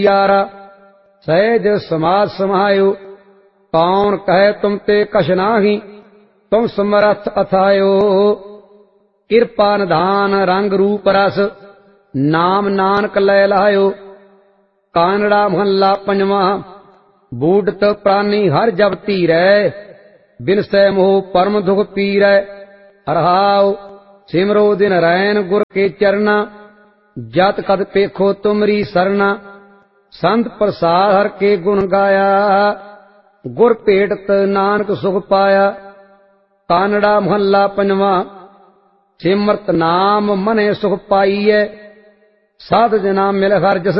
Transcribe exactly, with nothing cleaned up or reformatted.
यारा सहज समाज समायो कौन कहे तुम ते कछ नाही तुम समर्थ अथायो कृपा निधान रंग रूप रस नाम नानक लै लायो। कानड़ा महला पंजवा बूढ़त प्राणी हर जब धीरै बिन सै मोह परम दुख पीरै। अरहाओ सिमरो दिन रैन गुर के चरना जत कद पेखो तुमरी सरना। संत प्रसाद हर के गुण गाया गुर भेटत नानक सुख पाया। कानड़ा महला पंजवा सिमरत नाम मने सुख पाईऐ साध जना मिल हर जस